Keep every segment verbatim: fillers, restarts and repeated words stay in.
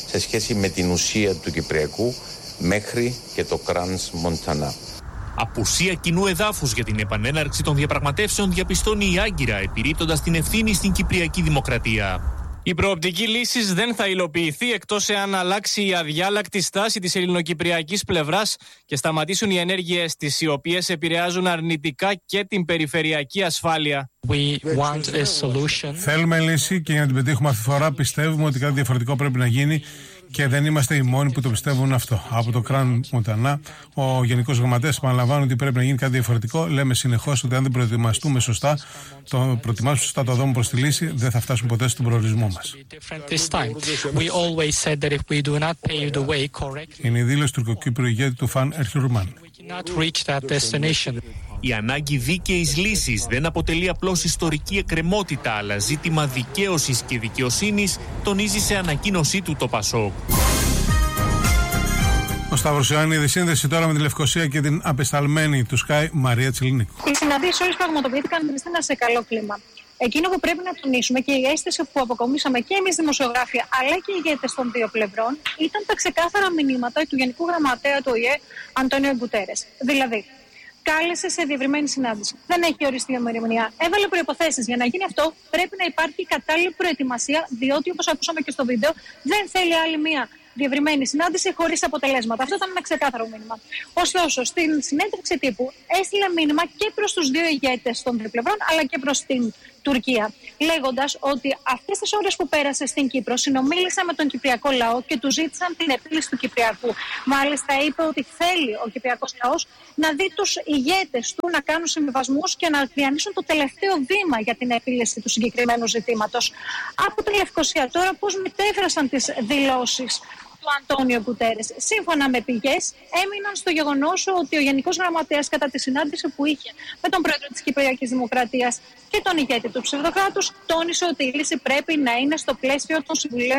σε σχέση με την ουσία του Κυπριακού μέχρι και το Κρανς Μοντανά. Απουσία κοινού εδάφους για την επανέναρξη των διαπραγματεύσεων διαπιστώνει η Άγκυρα, επιρρύπτοντας την ευθύνη στην Κυπριακή Δημοκρατία. Η προοπτική λύσης δεν θα υλοποιηθεί εκτός εάν αλλάξει η αδιάλακτη στάση της ελληνοκυπριακής πλευράς και σταματήσουν οι ενέργειες της, οι οποίες επηρεάζουν αρνητικά και την περιφερειακή ασφάλεια. We want a solution. Θέλουμε λύση και για να την πετύχουμε αυτή τη φορά πιστεύουμε ότι κάτι διαφορετικό πρέπει να γίνει και δεν είμαστε οι μόνοι που το πιστεύουν αυτό. Από το Κραν Μοντανά, ο Γενικός Γραμματέας επαναλαμβάνει ότι πρέπει να γίνει κάτι διαφορετικό. Λέμε συνεχώς ότι αν δεν προετοιμαστούμε σωστά, το προετοιμάσουμε σωστά το δρόμο προς τη λύση, δεν θα φτάσουμε ποτέ στον προορισμό μας. Είναι η δήλωση του τουρκοκύπριου ηγέτη του Φαν Ερχιουρμάν. Η ανάγκη δίκαιης λύσης δεν αποτελεί απλώς ιστορική εκκρεμότητα, αλλά ζήτημα δικαίωσης και δικαιοσύνης, τονίζει σε ανακοίνωσή του το Πασόκ. Ο Σταύρος Ιωάννη, σύνδεση τώρα με τη Λευκοσία και την απεσταλμένη του Sky Μαρία Τσιλινίκου. Οι συναντήσεις όλες πραγματοποιήθηκαν σε καλό κλίμα. Εκείνο που πρέπει να τονίσουμε και η αίσθηση που αποκομίσαμε και εμείς δημοσιογράφοι αλλά και οι ηγέτες των δύο πλευρών ήταν τα ξεκάθαρα μηνύματα του Γενικού Γραμματέα του Ο Η Ε Αντώνιο Γκουτέρες. Δηλαδή, κάλεσε σε διευρυμένη συνάντηση. Δεν έχει οριστεί ημερομηνία. Έβαλε προϋποθέσεις. Για να γίνει αυτό, πρέπει να υπάρχει κατάλληλη προετοιμασία, διότι όπως ακούσαμε και στο βίντεο, δεν θέλει άλλη μία διευρυμένη συνάντηση χωρίς αποτελέσματα. Αυτό ήταν ένα ξεκάθαρο μήνυμα. Ωστόσο, στην συνέντευξη τύπου έστειλε μήνυμα και προς τους δύο ηγέτες των δύο πλευρών, αλλά και προς την Τουρκία, λέγοντας ότι αυτές τις ώρες που πέρασε στην Κύπρο συνομίλησε με τον Κυπριακό λαό και του ζήτησαν την επίλυση του Κυπριακού. Μάλιστα, είπε ότι θέλει ο Κυπριακός λαός να δει τους ηγέτες του να κάνουν συμβιβασμούς και να διανύσουν το τελευταίο βήμα για την επίλυση του συγκεκριμένου ζητήματος. Από τη Λευκοσία τώρα, πώς μετέφρασαν τις δηλώσεις του Αντώνιο Γκουτέρες. Σύμφωνα με πηγές, έμειναν στο γεγονός ότι ο Γενικός Γραμματέας κατά τη συνάντηση που είχε με τον πρόεδρο της Κυπριακής Δημοκρατίας και τον ηγέτη του ψευδοκράτους, τόνισε ότι η λύση πρέπει να είναι στο πλαίσιο των,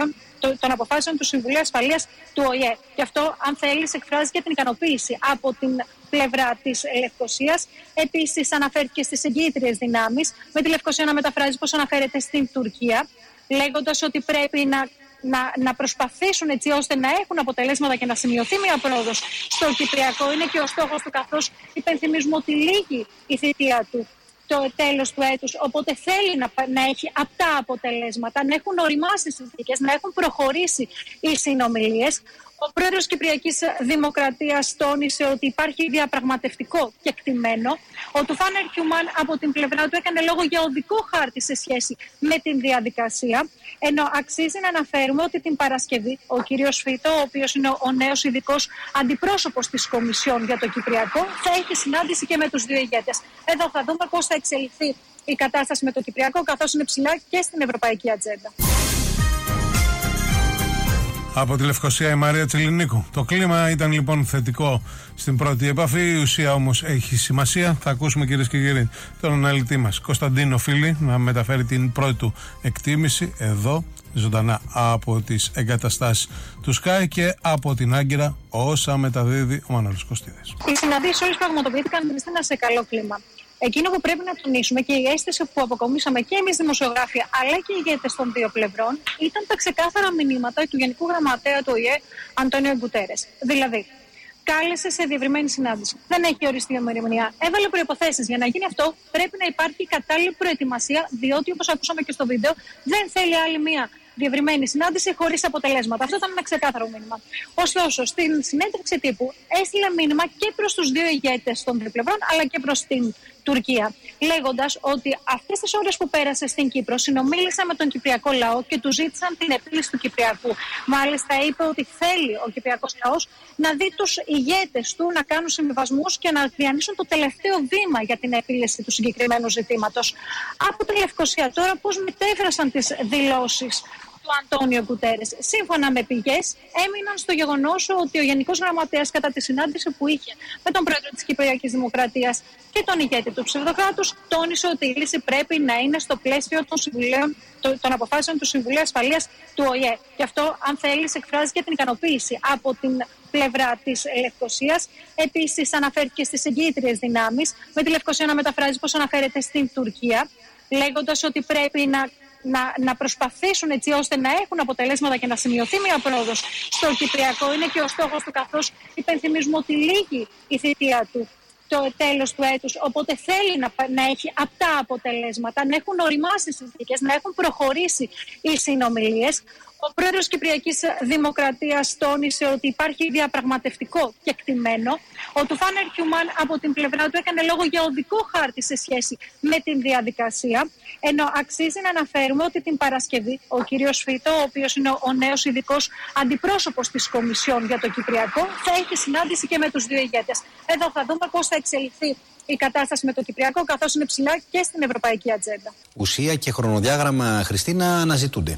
των αποφάσεων του Συμβουλίου Ασφαλείας του Ο Η Ε. Και αυτό, αν θέλει, εκφράζει και την ικανοποίηση από την πλευρά της Λευκοσίας. Επίσης, αναφέρθηκε στις εγγύητριες δυνάμεις, με τη Λευκοσία να μεταφράζει πως αναφέρεται στην Τουρκία, λέγοντας ότι πρέπει να Να, να προσπαθήσουν έτσι ώστε να έχουν αποτελέσματα και να σημειωθεί μια πρόοδος στο Κυπριακό. Είναι και ο στόχος του, καθώς υπενθυμίζουμε ότι λύγει η θητεία του το τέλος του έτους, οπότε θέλει να, να έχει απτά αποτελέσματα, να έχουν οριμάσει οι συνθήκες, να έχουν προχωρήσει οι συνομιλίες. Ο πρόεδρος της Κυπριακής Δημοκρατίας τόνισε ότι υπάρχει διαπραγματευτικό κεκτημένο. Ο Τουφάν Ερχιουρμάν από την πλευρά του έκανε λόγο για οδικό χάρτη σε σχέση με την διαδικασία, ενώ αξίζει να αναφέρουμε ότι την Παρασκευή ο κύριος Φίτο, ο οποίος είναι ο νέος ειδικός αντιπρόσωπος της Κομισιόν για το Κυπριακό, θα έχει συνάντηση και με τους δύο ηγέτες. Εδώ θα δούμε πώς θα εξελιχθεί η κατάσταση με το Κυπριακό, καθώς είναι ψηλά και στην ευρωπαϊκή ατζέντα. Από τη Λευκοσία η Μαρία Τσιλινίκου. Το κλίμα ήταν λοιπόν θετικό στην πρώτη επαφή, η ουσία όμως έχει σημασία. Θα ακούσουμε, κυρίες και κύριοι, τον αναλυτή μας Κωνσταντίνο Φίλη να μεταφέρει την πρώτη του εκτίμηση εδώ ζωντανά από τις εγκαταστάσεις του Sky και από την Άγκυρα, όσα μεταδίδει ο Μανώλης Κωστίδης. Οι συναντήσεις όλες πραγματοποιήθηκαν σε καλό κλίμα. Εκείνο που πρέπει να τονίσουμε και η αίσθηση που αποκομίσαμε και εμείς δημοσιογράφοι αλλά και οι ηγέτες των δύο πλευρών ήταν τα ξεκάθαρα μηνύματα του Γενικού Γραμματέα του Ο Η Ε Αντώνιο Γκουτέρες. Δηλαδή, κάλεσε σε διευρυμένη συνάντηση. Δεν έχει οριστεί ημερομηνία. Έβαλε προϋποθέσεις. Για να γίνει αυτό, πρέπει να υπάρχει κατάλληλη προετοιμασία, διότι όπως ακούσαμε και στο βίντεο, δεν θέλει άλλη μία διευρυμένη συνάντηση χωρίς αποτελέσματα. Αυτό ήταν ένα ξεκάθαρο μήνυμα. Ωστόσο, στην συνέντευξη τύπου έστειλε μήνυμα και προς τους δύο ηγέτες των δύο πλευρών, αλλά και προς την Τουρκία, λέγοντας ότι αυτές τις ώρες που πέρασε στην Κύπρο συνομίλησε με τον Κυπριακό λαό και του ζήτησαν την επίλυση του Κυπριακού. Μάλιστα, είπε ότι θέλει ο Κυπριακός λαός να δει τους ηγέτες του να κάνουν συμβιβασμούς και να διανύσουν το τελευταίο βήμα για την επίλυση του συγκεκριμένου ζητήματος. Από τη Λευκοσία τώρα, πώς μετέφρασαν τις δηλώσεις του Αντώνιο Γκουτέρες. Σύμφωνα με πηγές, έμειναν στο γεγονός ότι ο Γενικός Γραμματέας κατά τη συνάντηση που είχε με τον πρόεδρο της Κυπριακής Δημοκρατίας και τον ηγέτη του ψευδοκράτους, τόνισε ότι η λύση πρέπει να είναι στο πλαίσιο των, των αποφάσεων του Συμβουλίου Ασφαλείας του Ο Η Ε. Και αυτό, αν θέλει, εκφράζει και την ικανοποίηση από την πλευρά της Λευκοσίας. Επίσης, αναφέρθηκε στις εγγύητριες δυνάμεις, με τη Λευκοσία να μεταφράζει πως αναφέρεται στην Τουρκία, λέγοντας ότι πρέπει να να, να προσπαθήσουν έτσι ώστε να έχουν αποτελέσματα και να σημειωθεί μια πρόοδος στο Κυπριακό. Είναι και ο στόχος του, καθώς υπενθυμίζουμε ότι λύγει η θητεία του το τέλος του έτους, οπότε θέλει να, να έχει απτά αποτελέσματα, να έχουν οριμάσει οι συνθήκες, να έχουν προχωρήσει οι συνομιλίες. Ο πρόεδρος Κυπριακής Δημοκρατίας τόνισε ότι υπάρχει διαπραγματευτικό κεκτημένο. Ο Τουφάνερ Χιουμάν από την πλευρά του έκανε λόγο για οδικό χάρτη σε σχέση με την διαδικασία, ενώ αξίζει να αναφέρουμε ότι την Παρασκευή ο κύριος Φίτο, ο οποίος είναι ο νέος ειδικός αντιπρόσωπος της Κομισιόν για το Κυπριακό, θα έχει συνάντηση και με τους δύο ηγέτες. Εδώ θα δούμε πώς θα εξελιχθεί η κατάσταση με το Κυπριακό, καθώς είναι ψηλά και στην ευρωπαϊκή ατζέντα. Ουσία και χρονοδιάγραμμα, Χριστίνα, αναζητούνται.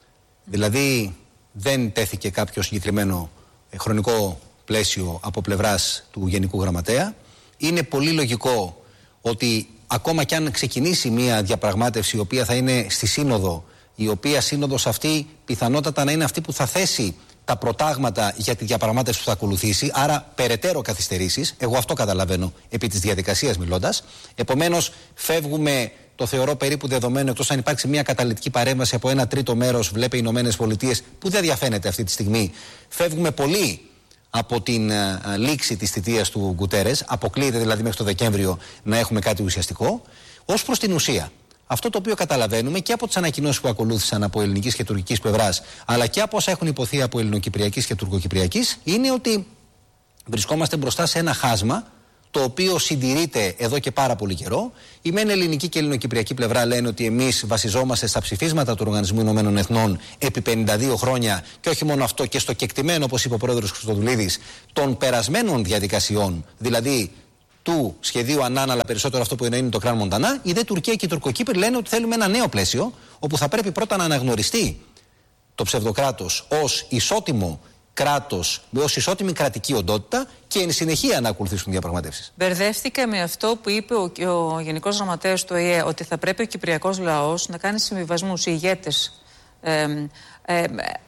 Δηλαδή δεν τέθηκε κάποιο συγκεκριμένο χρονικό πλαίσιο από πλευράς του Γενικού Γραμματέα. Είναι πολύ λογικό ότι ακόμα κι αν ξεκινήσει μια διαπραγμάτευση η οποία θα είναι στη σύνοδο, η οποία σύνοδος αυτή πιθανότατα να είναι αυτή που θα θέσει τα προτάγματα για τη διαπραγμάτευση που θα ακολουθήσει, άρα περαιτέρω καθυστερήσεις, εγώ αυτό καταλαβαίνω επί της διαδικασίας μιλώντας. Επομένως φεύγουμε, το θεωρώ περίπου δεδομένο, εκτός αν υπάρξει μια καταλυτική παρέμβαση από ένα τρίτο μέρος, βλέπε οι Ηνωμένες Πολιτείες, που δεν διαφαίνεται αυτή τη στιγμή. Φεύγουμε πολύ από την uh, λήξη της θητείας του Γκουτέρες, αποκλείεται δηλαδή μέχρι το Δεκέμβριο να έχουμε κάτι ουσιαστικό. Ως προς την ουσία, αυτό το οποίο καταλαβαίνουμε και από τις ανακοινώσεις που ακολούθησαν από ελληνικής και τουρκικής πλευράς, αλλά και από όσα έχουν υποθεί από ελληνοκυπριακής και τουρκοκυπριακής, είναι ότι βρισκόμαστε μπροστά σε ένα χάσμα το οποίο συντηρείται εδώ και πάρα πολύ καιρό. Η μεν ελληνική και ελληνοκυπριακή πλευρά λένε ότι εμείς βασιζόμαστε στα ψηφίσματα του Οργανισμού Ηνωμένων Εθνών επί πενήντα δύο χρόνια, και όχι μόνο αυτό, και στο κεκτημένο, όπως είπε ο πρόεδρος Χριστοδουλίδης, των περασμένων διαδικασιών, δηλαδή του σχεδίου Ανάν, αλλά περισσότερο αυτό που είναι το Κραν Μοντανά. Η δε Τουρκία και οι Τουρκοκύπροι λένε ότι θέλουμε ένα νέο πλαίσιο, όπου θα πρέπει πρώτα να αναγνωριστεί το ψευδοκράτος ως ισότιμο κράτος, ως ισότιμη κρατική οντότητα, και εν συνεχεία να ακολουθήσουν διαπραγματεύσεις. Μπερδεύτηκα με αυτό που είπε ο, ο Γενικός Γραμματέας του ΟΗΕ, ότι θα πρέπει ο κυπριακός λαός να κάνει συμβιβασμούς, οι ηγέτες. Ε, ε, ε,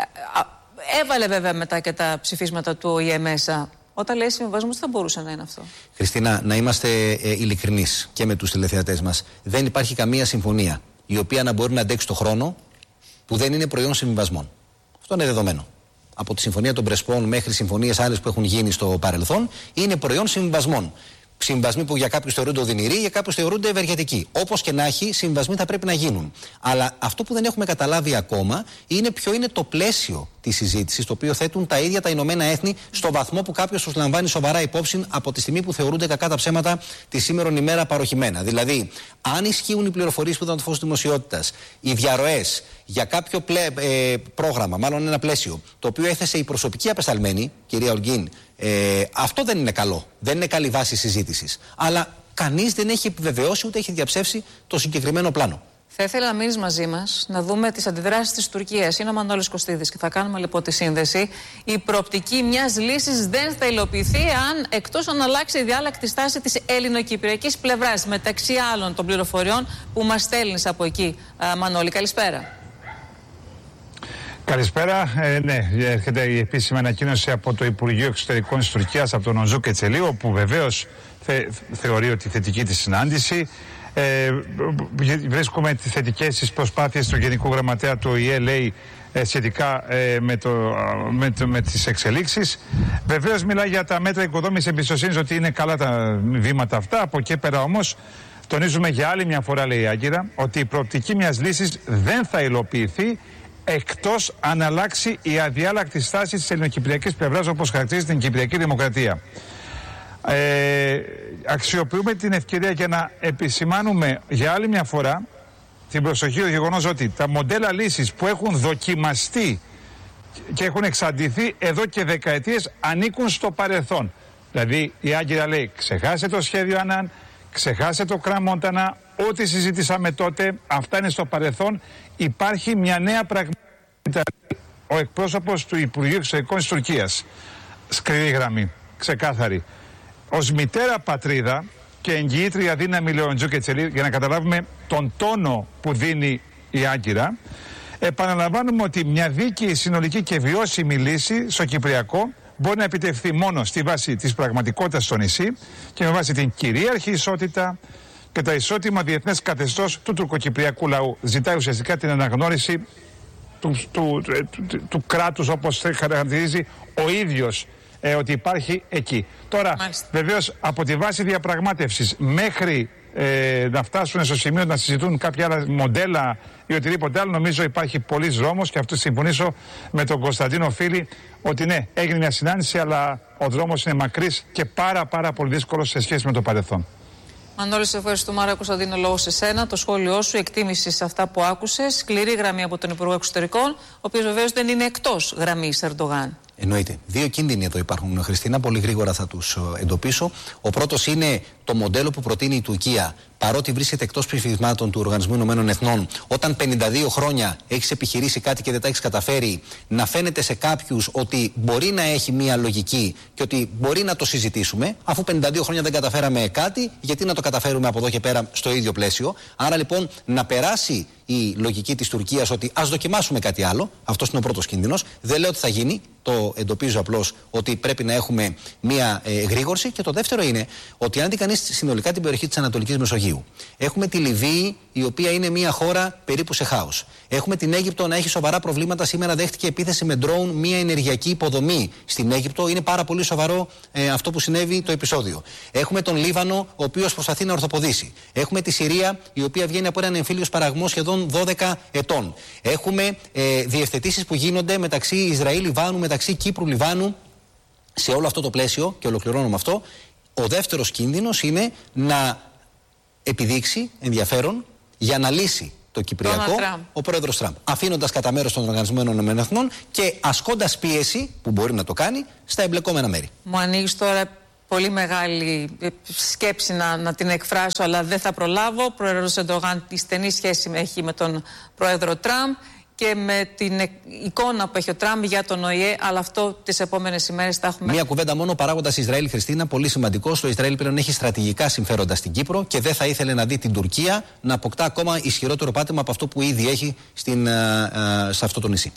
έβαλε βέβαια μετά και τα ψηφίσματα του ΟΗΕ μέσα. Όταν λέει συμβιβασμούς, θα μπορούσε να είναι αυτό. Χριστίνα, να είμαστε ε, ειλικρινείς και με τους τηλεθεατές μας. Δεν υπάρχει καμία συμφωνία η οποία να μπορεί να αντέξει το χρόνο που δεν είναι προϊόν συμβιβασμών. Αυτό είναι δεδομένο. Από τη Συμφωνία των Πρεσπών μέχρι συμφωνίες άλλες που έχουν γίνει στο παρελθόν, είναι προϊόν συμβιβασμών. Συμβιβασμοί που για κάποιους θεωρούνται οδυνηροί, για κάποιους θεωρούνται ευεργετικοί. Όπως και να έχει, συμβιβασμοί θα πρέπει να γίνουν. Αλλά αυτό που δεν έχουμε καταλάβει ακόμα είναι ποιο είναι το πλαίσιο της συζήτησης, το οποίο θέτουν τα ίδια τα Ηνωμένα Έθνη, στο βαθμό που κάποιος τους λαμβάνει σοβαρά υπόψη από τη στιγμή που θεωρούνται κακά τα ψέματα τη σήμερον ημέρα παροχημένα. Δηλαδή, αν ισχύουν οι πληροφορίες που ήταν το φως δημοσιότητας, οι διαρροές για κάποιο πλε, ε, πρόγραμμα, μάλλον ένα πλαίσιο, το οποίο έθεσε η προσωπική απεσταλμένη, κυρία Ολγκίν, ε, αυτό δεν είναι καλό. Δεν είναι καλή βάση συζήτησης. Αλλά κανείς δεν έχει επιβεβαιώσει ούτε έχει διαψεύσει το συγκεκριμένο πλάνο. Θα ήθελα να μείνεις μαζί μας, να δούμε τις αντιδράσεις της Τουρκίας. Είναι ο Μανώλης Κωστίδης και θα κάνουμε λοιπόν τη σύνδεση. Η προοπτική μιας λύσης δεν θα υλοποιηθεί αν, εκτός αν αλλάξει η διάλακτη στάση της ελληνοκυπριακής πλευράς, μεταξύ άλλων των πληροφοριών που μας στέλνεις από εκεί. Α, Μανώλη, καλησπέρα. Καλησπέρα. Ε, ναι, έρχεται η επίσημη ανακοίνωση από το Υπουργείο Εξωτερικών της Τουρκίας, από τον Ονζού Κετσελίου, όπου βεβαίως θε, θεωρεί ότι θετική τη συνάντηση. Ε, βρίσκουμε τις θετικές τις προσπάθειες του Γενικού Γραμματέα του ΟΗΕ, λέει, ε, σχετικά ε, με, το, με, το, με τις εξελίξεις. Βεβαίως μιλάει για τα μέτρα οικοδόμησης εμπιστοσύνης, ότι είναι καλά τα βήματα αυτά. Από εκεί πέρα όμως τονίζουμε για άλλη μια φορά, λέει η Άγκυρα, ότι η προοπτική μιας λύσης δεν θα υλοποιηθεί εκτός αν αλλάξει η αδιάλακτη στάση της ελληνοκυπριακής πλευράς, όπως χαρακτηρίζει την Κυπριακή Δημοκρατία. Ε, αξιοποιούμε την ευκαιρία για να επισημάνουμε για άλλη μια φορά την προσοχή του γεγονός ότι τα μοντέλα λύσης που έχουν δοκιμαστεί και έχουν εξαντληθεί εδώ και δεκαετίες ανήκουν στο παρελθόν. Δηλαδή η Άγκυρα λέει, ξεχάσε το σχέδιο Ανάν, ξεχάσε το Κραν Μοντανά, ό,τι συζητήσαμε τότε, αυτά είναι στο παρελθόν. Υπάρχει μια νέα πραγματικότητα. Ο εκπρόσωπος του Υπουργείου Εξωτερικών της Τουρκίας, σκληρή γραμμή, ξεκάθαρη, ως μητέρα πατρίδα και εγγυήτρια δύναμη Λεοντζού Κετσελίου, για να καταλάβουμε τον τόνο που δίνει η Άγκυρα, επαναλαμβάνουμε ότι μια δίκαιη, συνολική και βιώσιμη λύση στο Κυπριακό μπορεί να επιτευχθεί μόνο στη βάση της πραγματικότητας στο νησί και με βάση την κυρίαρχη ισότητα, και το ισότιμο διεθνές καθεστώς του τουρκοκυπριακού λαού. Ζητάει ουσιαστικά την αναγνώριση του, του, του, του, του κράτους, όπως χαρακτηρίζει ο ίδιος ε, ότι υπάρχει εκεί. Τώρα, βεβαίως, από τη βάση διαπραγμάτευσης μέχρι ε, να φτάσουν στο σημείο να συζητούν κάποια άλλα μοντέλα ή οτιδήποτε άλλο, νομίζω υπάρχει πολλής δρόμος, και αυτό συμφωνήσω με τον Κωνσταντίνο Φίλη, ότι ναι, έγινε μια συνάντηση, αλλά ο δρόμος είναι μακρύς και πάρα πάρα πολύ δύσκολος σε σχέση με το παρελθόν. Μανώλη, σε ευχαριστούμε. Άρα, Κωνσταντίνο, λόγο σε σένα. Το σχόλιο σου, εκτίμηση σε αυτά που άκουσες. Σκληρή γραμμή από τον Υπουργό Εξωτερικών, ο οποίος βεβαίως δεν είναι εκτός γραμμής Ερντογάν. Εννοείται. Δύο κίνδυνοι εδώ υπάρχουν, Χριστίνα. Πολύ γρήγορα θα τους εντοπίσω. Ο πρώτος είναι το μοντέλο που προτείνει η Τουρκία, παρότι βρίσκεται εκτός ψηφισμάτων του Οργανισμού Ηνωμένων Εθνών, όταν πενήντα δύο χρόνια έχεις επιχειρήσει κάτι και δεν τα έχεις καταφέρει, να φαίνεται σε κάποιους ότι μπορεί να έχει μία λογική και ότι μπορεί να το συζητήσουμε, αφού πενήντα δύο χρόνια δεν καταφέραμε κάτι, γιατί να το καταφέρουμε από εδώ και πέρα στο ίδιο πλαίσιο. Άρα λοιπόν να περάσει η λογική της Τουρκίας ότι ας δοκιμάσουμε κάτι άλλο. Αυτός είναι ο πρώτος κίνδυνος. Δεν λέω ότι θα γίνει. Το εντοπίζω απλώς ότι πρέπει να έχουμε μία ε, γρήγορση. Και το δεύτερο είναι ότι αν δει κανείς συνολικά την περιοχή της Ανατολικής Μεσογείου, έχουμε τη Λιβύη, η οποία είναι μία χώρα περίπου σε χάος. Έχουμε την Αίγυπτο να έχει σοβαρά προβλήματα. Σήμερα δέχτηκε επίθεση με ντρόουν μία ενεργειακή υποδομή στην Αίγυπτο. Είναι πάρα πολύ σοβαρό ε, αυτό που συνέβη το επεισόδιο. Έχουμε τον Λίβανο, ο οποίος προσπαθεί να ορθοποδήσει. Έχουμε τη Συρία, η οποία βγαίνει από έναν εμφύλιο σπαραγμό σχεδόν δώδεκα ετών. Έχουμε ε, διευθετήσεις που γίνονται μεταξύ Ισραήλ-Λιβάνου, μεταξύ Κύπρου-Λιβάνου. Σε όλο αυτό το πλαίσιο, και ολοκληρώνω με αυτό, ο δεύτερος κίνδυνος είναι να επιδείξει ενδιαφέρον για να λύσει το Κυπριακό ο πρόεδρος Τραμπ, αφήνοντας κατά μέρος των Οργανισμένων Εθνών και ασκώντας πίεση, που μπορεί να το κάνει, στα εμπλεκόμενα μέρη. Μου ανοίγεις τώρα πολύ μεγάλη σκέψη να, να την εκφράσω, αλλά δεν θα προλάβω. Ο πρόεδρος Ερντογάν τη στενή σχέση έχει με τον πρόεδρο Τραμπ και με την εικόνα που έχει ο Τραμπ για τον Ο Η Ε, αλλά αυτό τις επόμενες ημέρες θα έχουμε. Μία κουβέντα μόνο, παράγοντας Ισραήλ, Χριστίνα, πολύ σημαντικό. Το Ισραήλ πλέον έχει στρατηγικά συμφέροντα στην Κύπρο και δεν θα ήθελε να δει την Τουρκία να αποκτά ακόμα ισχυρότερο πάτημα από αυτό που ήδη έχει στην, α, α, σε αυτό το νησί.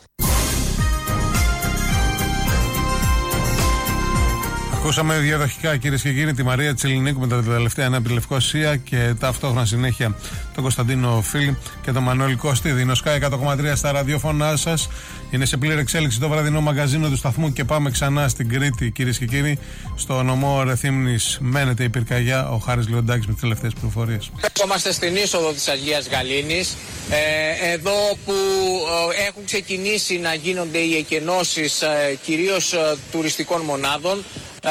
Ακούσαμε διαδοχικά, κυρίες και κύριοι, τη Μαρία Τσιλινίκου με τα τελευταία νέα από τη Λευκοσία και ταυτόχρονα συνέχεια τον Κωνσταντίνο Φίλη και τον Μανώλη Κωστίδη. Είναι ο Sky εκατό κόμμα τρία στα ραδιόφωνά σας. Είναι σε πλήρη εξέλιξη το βραδινό μαγκαζίνο του σταθμού και πάμε ξανά στην Κρήτη, κυρίες και κύριοι. Στο νομό Ρεθύμνης μένεται η πυρκαγιά. Ο Χάρης Λεοντάκης με τις τελευταίες πληροφορίες. Είμαστε στην είσοδο της Αγίας Γαλήνης, ε, εδώ που ε, έχουν ξεκινήσει να γίνονται οι εκενώσεις ε, κυρίως ε, τουριστικών μονάδων.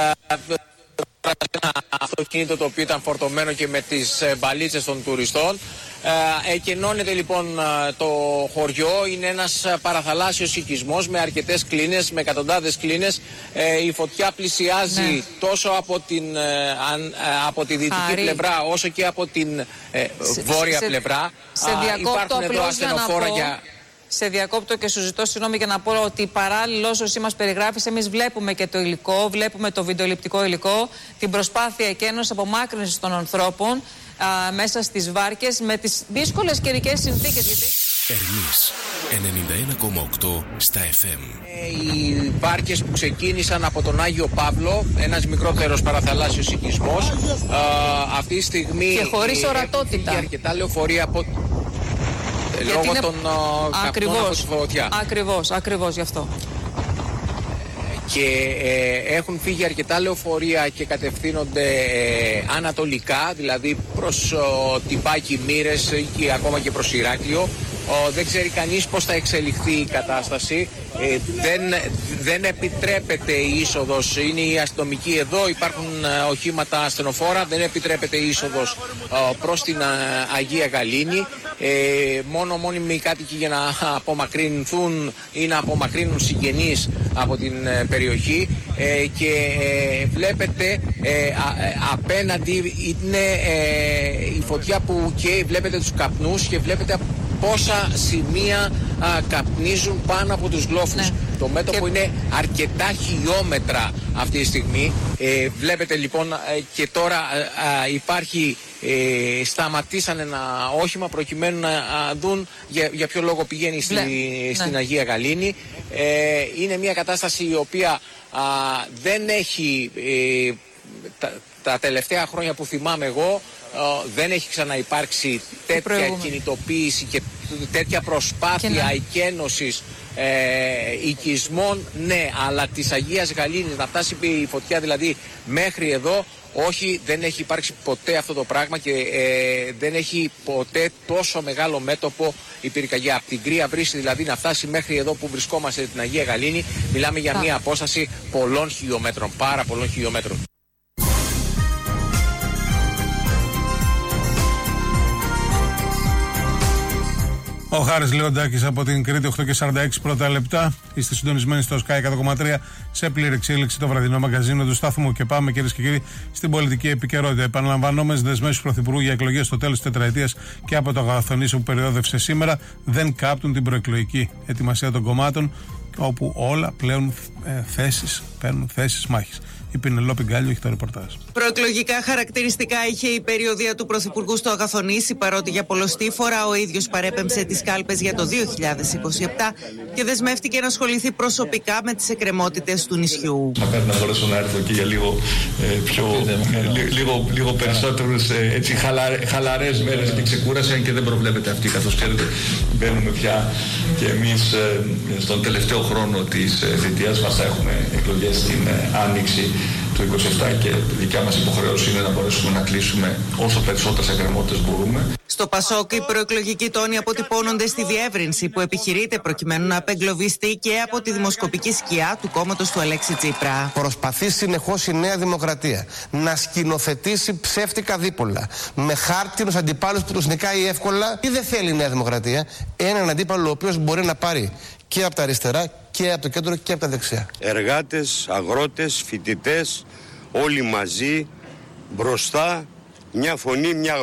Ένα αυτοκίνητο το οποίο ήταν φορτωμένο και με τις μπαλίτσες των τουριστών. Ε, εκενώνεται λοιπόν το χωριό, είναι ένας παραθαλάσσιος οικισμός με αρκετές κλίνες, με εκατοντάδες κλίνες. Ε, η φωτιά πλησιάζει ναι. τόσο από, την, ε, από τη δυτική Άρη. πλευρά όσο και από την ε, σε, βόρεια σε, πλευρά. Σε διακόπτω απλώς για να πω... Για... Σε διακόπτω και σου ζητώ συγγνώμη για να πω ότι παράλληλα όσο εσύ μας περιγράφεις, εμείς βλέπουμε και το υλικό, βλέπουμε το βιντεοληπτικό υλικό, την προσπάθεια εκένωσης απομάκρυνσης των ανθρώπων α, μέσα στις βάρκες με τις δύσκολες καιρικές συνθήκες. Γιατί... Ερμής ενενήντα ένα κόμμα οκτώ στα εφ εμ. Οι βάρκες που ξεκίνησαν από τον Άγιο Παύλο, ένας μικρότερος παραθαλάσσιος οικισμός, α, αυτή τη στιγμή και χωρίς ορατότητα. Και αρκετά λεωφορεία από... λόγω είναι... των uh, καπνών από τη φωτιά. Ακριβώς, ακριβώς γι' αυτό. Και ε, έχουν φύγει αρκετά λεωφορεία και κατευθύνονται ε, ανατολικά, δηλαδή προς uh, Τυπάκη, Μύρες και ακόμα και προς Ηράκλειο. Uh, δεν ξέρει κανείς πώς θα εξελιχθεί η κατάσταση. Ε, δεν, δεν επιτρέπεται η είσοδος. Είναι οι αστυνομικοί εδώ, υπάρχουν uh, οχήματα ασθενοφόρα, δεν επιτρέπεται η είσοδος uh, προς την uh, Αγία Γαλήνη. Ε, μόνο μόνιμοι κάτοικοι για να απομακρυνθούν ή να απομακρύνουν συγγενείς από την ε, περιοχή ε, και ε, βλέπετε ε, α, απέναντι είναι ε, η φωτιά που καίει, βλέπετε τους καπνούς και βλέπετε πόσα σημεία α, καπνίζουν πάνω από τους λόφους. Ναι. Το μέτωπο και... είναι αρκετά χιλιόμετρα αυτή τη στιγμή. Ε, βλέπετε λοιπόν ε, και τώρα ε, ε, υπάρχει, ε, σταματήσανε ένα όχημα προκειμένου να α, δουν για, για ποιο λόγο πηγαίνει στη, ναι. στην ναι. Αγία Γαλήνη. Ε, είναι μια κατάσταση η οποία α, δεν έχει... Ε, τα, τα τελευταία χρόνια που θυμάμαι εγώ δεν έχει ξαναυπάρξει τέτοια κινητοποίηση και τέτοια προσπάθεια εκένωσης ε, οικισμών, ναι, αλλά της Αγίας Γαλήνης να φτάσει η φωτιά δηλαδή μέχρι εδώ, όχι, δεν έχει υπάρξει ποτέ αυτό το πράγμα και ε, δεν έχει ποτέ τόσο μεγάλο μέτωπο η πυρκαγιά. Από την Κρία Βρύση δηλαδή να φτάσει μέχρι εδώ που βρισκόμαστε την Αγία Γαλήνη, μιλάμε για μια απόσταση πολλών χιλιόμετρων, πάρα πολλών χιλιόμετρων. Ο Χάρης Λεοντάκης από την Κρήτη, οκτώ και σαράντα έξι πρώτα λεπτά. Είστε συντονισμένοι στο Sky εκατό κόμμα τρία σε πλήρη εξέλιξη το βραδινό μαγκαζίνο του σταθμού. Και πάμε, κυρίες και κύριοι, στην πολιτική επικαιρότητα. Επαναλαμβανόμενες δεσμεύσεις του Πρωθυπουργού για εκλογές στο τέλος της τετραετίας και από το αγαθονίσιο που περιόδευσε σήμερα δεν κάπτουν την προεκλογική ετοιμασία των κομμάτων, όπου όλα πλέον ε, θέσεις, παίρνουν θέσεις μάχης. Η Πινελόπη Γκάλιο έχει το ρεπορτάζ. Προεκλογικά χαρακτηριστικά είχε η περιοδεία του Πρωθυπουργού στο Αγαθονήσι, παρότι για πολλοστή φορά ο ίδιος παρέπεμψε τις κάλπες για το δύο χιλιάδες είκοσι επτά και δεσμεύτηκε να ασχοληθεί προσωπικά με τις εκκρεμότητες του νησιού. Μακάρι να μπορέσω να έρθω εκεί για λίγο, ε, πιο, ε, λίγο, λίγο περισσότερους ε, χαλαρέ, χαλαρές μέρες και ξεκούραση, αν και δεν προβλέπεται αυτή, καθώς ξέρετε μπαίνουμε πια και εμείς ε, στον τελευταίο χρόνο της ε, θητείας μας, θα έχουμε εκλογές στην ε, Άνοιξη του είκοσι επτά και δικιά μας υποχρέωση είναι να μπορέσουμε να κλείσουμε όσο περισσότερες εκκρεμότητες μπορούμε. Στο Πασόκ οι προεκλογικοί τόνοι αποτυπώνονται στη διεύρυνση που επιχειρείται προκειμένου να απεγκλωβιστεί και από τη δημοσκοπική σκιά του κόμματος του Αλέξη Τσίπρα. Προσπαθεί συνεχώς η Νέα Δημοκρατία να σκηνοθετήσει ψεύτικα δίπολα με χάρτινους αντιπάλους που τους νικάει εύκολα, ή δεν θέλει η Νέα Δημοκρατία έναν αντίπαλο ο οποίος μπορεί να πάρει και από τα αριστερά και από το κέντρο και από τα δεξιά. Εργάτες, αγρότες, φοιτητές, όλοι μαζί μπροστά, μια φωνή, μια